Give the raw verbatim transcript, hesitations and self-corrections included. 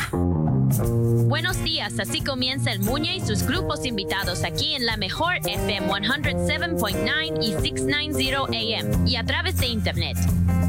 Buenos días, así comienza el Muñe y sus grupos invitados aquí en la mejor F M ciento siete punto nueve y seiscientos noventa A M y a través de internet.